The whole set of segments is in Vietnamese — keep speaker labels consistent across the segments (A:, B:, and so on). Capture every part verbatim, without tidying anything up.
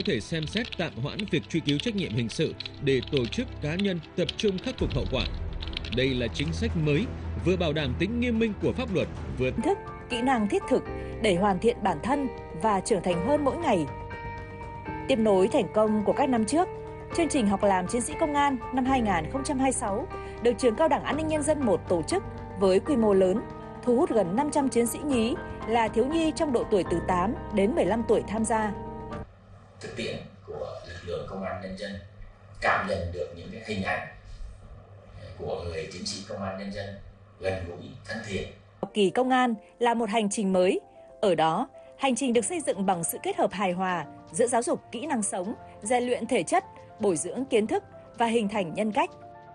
A: thể xem xét tạm hoãn việc truy cứu trách nhiệm hình sự để tổ chức cá nhân tập trung khắc phục hậu quả. Đây là chính sách mới, vừa bảo đảm tính nghiêm minh của pháp luật, vừa
B: kiến thức, kỹ năng thiết thực để hoàn thiện bản thân và trưởng thành hơn mỗi ngày. Tiếp nối thành công của các năm trước, chương trình học làm chiến sĩ công an năm hai nghìn không trăm hai mươi sáu được Trường Cao đẳng An ninh Nhân dân một tổ chức với quy mô lớn, thu hút gần năm trăm chiến sĩ nhí là thiếu nhi trong độ tuổi từ tám đến mười lăm tuổi tham gia.
C: Thực tiễn của lực lượng công an nhân dân cảm nhận được những cái hình ảnh của người chiến sĩ công an nhân dân gần gũi, thân thiện.
B: Học kỳ công an là một hành trình mới. Ở đó, hành trình được xây dựng bằng sự kết hợp hài hòa giữa giáo dục kỹ năng sống, rèn luyện thể chất, bồi dưỡng kiến thức và hình thành nhân cách.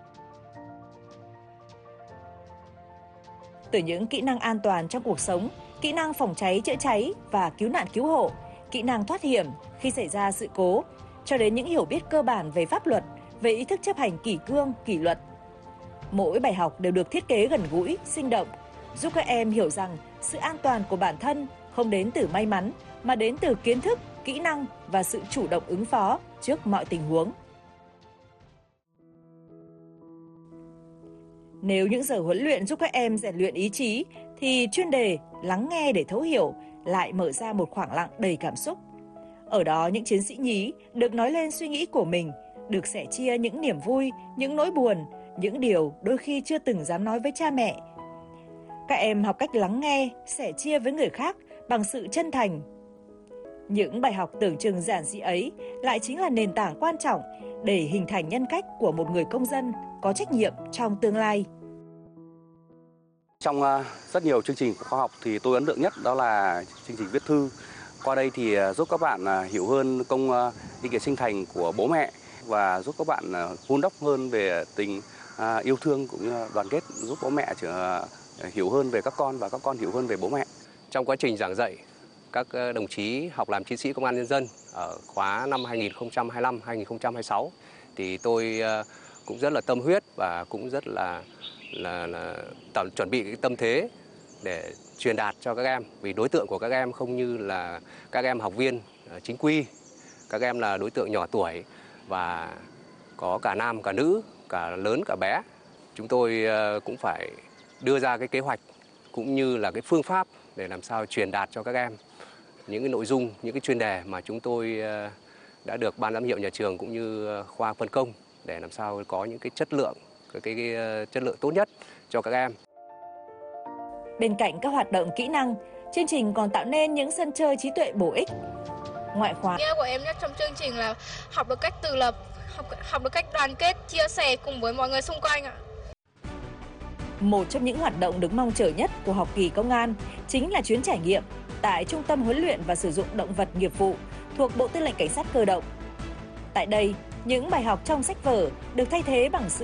B: Từ những kỹ năng an toàn trong cuộc sống, kỹ năng phòng cháy chữa cháy và cứu nạn cứu hộ, kỹ năng thoát hiểm khi xảy ra sự cố, cho đến những hiểu biết cơ bản về pháp luật, về ý thức chấp hành kỷ cương, kỷ luật. Mỗi bài học đều được thiết kế gần gũi, sinh động, giúp các em hiểu rằng sự an toàn của bản thân không đến từ may mắn, mà đến từ kiến thức, kỹ năng và sự chủ động ứng phó trước mọi tình huống. Nếu những giờ huấn luyện giúp các em rèn luyện ý chí, thì chuyên đề lắng nghe để thấu hiểu lại mở ra một khoảng lặng đầy cảm xúc. Ở đó những chiến sĩ nhí được nói lên suy nghĩ của mình, được sẻ chia những niềm vui, những nỗi buồn, những điều đôi khi chưa từng dám nói với cha mẹ. Các em học cách lắng nghe, sẻ chia với người khác bằng sự chân thành. Những bài học tưởng chừng giản dị ấy lại chính là nền tảng quan trọng để hình thành nhân cách của một người công dân có trách nhiệm trong tương lai.
D: Trong uh, rất nhiều chương trình của khoa học thì tôi ấn tượng nhất đó là chương trình viết thư. Qua đây thì uh, giúp các bạn uh, hiểu hơn công uh, đi kể sinh thành của bố mẹ và giúp các bạn uh, vun đắp hơn về tình uh, yêu thương cũng như đoàn kết, giúp bố mẹ uh, hiểu hơn về các con và các con hiểu hơn về bố mẹ.
E: Trong quá trình giảng dạy, các đồng chí học làm chiến sĩ công an nhân dân ở khóa năm hai nghìn không trăm hai mươi lăm hai nghìn không trăm hai mươi sáu thì tôi cũng rất là tâm huyết và cũng rất là là, là tầm, chuẩn bị cái tâm thế để truyền đạt cho các em, vì đối tượng của các em không như là các em học viên chính quy, các em là đối tượng nhỏ tuổi và có cả nam cả nữ, cả lớn cả bé. Chúng tôi cũng phải đưa ra cái kế hoạch cũng như là cái phương pháp để làm sao truyền đạt cho các em những cái nội dung, những cái chuyên đề mà chúng tôi đã được ban giám hiệu nhà trường cũng như khoa phân công để làm sao có những cái chất lượng, cái, cái, cái chất lượng tốt nhất cho các em.
B: Bên cạnh các hoạt động kỹ năng, chương trình còn tạo nên những sân chơi trí tuệ bổ ích. Ngoại khóa.
F: Nghĩa của em nhất trong chương trình là học được cách tự lập, học, học được cách đoàn kết, chia sẻ cùng với mọi người xung quanh ạ.
B: Một trong những hoạt động được mong chờ nhất của học kỳ công an chính là chuyến trải nghiệm tại Trung tâm huấn luyện và sử dụng động vật nghiệp vụ thuộc Bộ Tư lệnh Cảnh sát Cơ động. Tại đây, những bài học trong sách vở được thay thế bằng sự